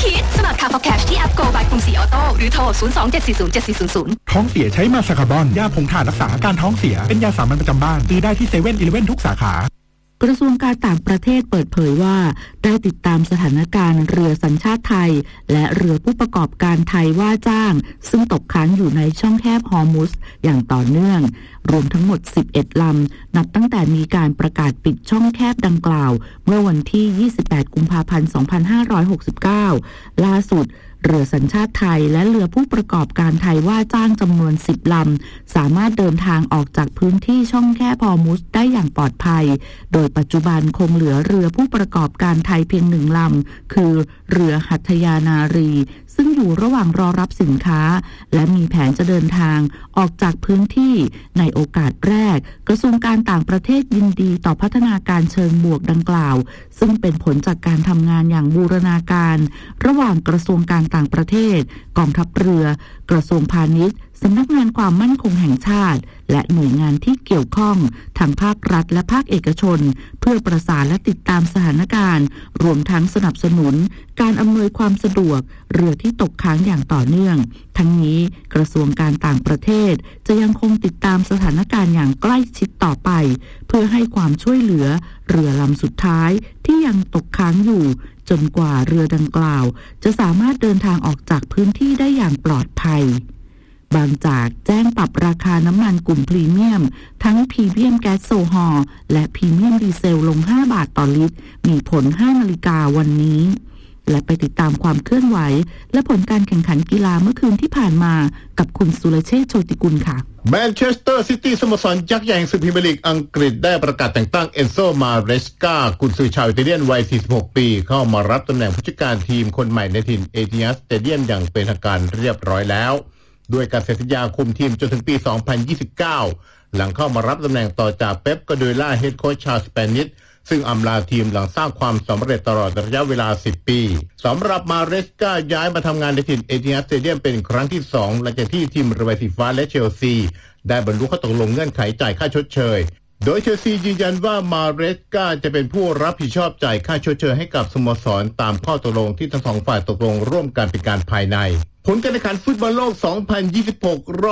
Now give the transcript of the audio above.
คิดสมัครคาร์ฟอร์แคชที่แอป Go by กรุงศรีออโต้หรือโทร027407400 ท้องเสียใช้มาสคาร์บอนยาผงถ่านรักษาอาการท้องเสียเป็นยาสามัญประจำบ้านซื้อได้ที่7-Eleven ทุกสาขากระทรวงการต่างประเทศเปิดเผยว่าได้ติดตามสถานการณ์เรือสัญชาติไทยและเรือผู้ประกอบการไทยว่าจ้างซึ่งตกค้างอยู่ในช่องแคบฮอร์มุสอย่างต่อเนื่องรวมทั้งหมด11ลำนับตั้งแต่มีการประกาศปิดช่องแคบดังกล่าวเมื่อวันที่28กุมภาพันธ์2569ล่าสุดเรือสัญชาติไทยและเรือผู้ประกอบการไทยว่าจ้างจำนวน10ลำสามารถเดินทางออกจากพื้นที่ช่องแคบฮอร์มุสได้อย่างปลอดภัยโดยปัจจุบันคงเหลือเรือผู้ประกอบการไทยเพียง1ลำคือเรือหัตถยานารีซึ่งอยู่ระหว่างรอรับสินค้าและมีแผนจะเดินทางออกจากพื้นที่ในโอกาสแรกกระทรวงการต่างประเทศยินดีต่อพัฒนาการเชิงบวกดังกล่าวซึ่งเป็นผลจากการทำงานอย่างบูรณาการระหว่างกระทรวงการต่างประเทศกองทัพเรือกระทรวงพาณิชย์สำนักงานความมั่นคงแห่งชาติและหน่วยงานที่เกี่ยวข้องทั้งภาครัฐและภาคเอกชนเพื่อประสานและติดตามสถานการณ์รวมทั้งสนับสนุนการอำนวยความสะดวกเรือที่ตกค้างอย่างต่อเนื่องทั้งนี้กระทรวงการต่างประเทศจะยังคงติดตามสถานการณ์อย่างใกล้ชิดต่อไปเพื่อให้ความช่วยเหลือเรือลำสุดท้ายที่ยังตกค้างอยู่จนกว่าเรือดังกล่าวจะสามารถเดินทางออกจากพื้นที่ได้อย่างปลอดภัยบางจากแจ้งปรับราคาน้ำมันกลุ่มพรีเมียมทั้งพรีเมียมแก๊สโซฮอล์และพรีเมียมดีเซลลง5 บาทต่อลิตรมีผล 5 นาฬิกาวันนี้และไปติดตามความเคลื่อนไหวและผลการแข่งขันกีฬาเมื่อคืนที่ผ่านมากับคุณสุรเชษฐ์โชติกุลค่ะแมนเชสเตอร์ซิตี้สโมสรยักษ์ใหญ่แห่งศึกพรีเมียร์ลีกอังกฤษได้ประกาศแต่งตั้งเอนโซมาเรสกากุนซือชาวอิตาเลียนวัย46 ปีเข้ามารับตำแหน่งผู้จัดการทีมคนใหม่ในถิ่นเอติฮัดสเตเดียมอย่างเป็นทางการเรียบร้อยแล้วด้วยการเซ็นสัญญาคุมทีมจนถึงปี 2029 หลังเข้ามารับตำแหน่งต่อจากเป๊ปกวาร์ดิโอลาเฮดโค้ชชาวสเปนิชซึ่งอำลาทีมหลังสร้างความสำเร็จตลอดระยะเวลา10 ปีสำหรับมาเรสกาย้ายมาทำงานในถิ่นเอติฮัดสเตเดียมเป็นครั้งที่2หลังจากที่ทีมเรือใบสีฟ้าและเชลซีได้บรรลุข้อตกลงเงื่อนไขจ่ายค่าชดเชยโดยเชลซียืนยันว่ามาเรสกาจะเป็นผู้รับผิดชอบจ่ายค่าชดเชยให้กับสโมสรตามข้อตกลงที่ทั้งสองฝ่ายตกลงร่วมกันเป็นการภายในผลการแข่งขันฟุตบอลโลก 2026 รอบ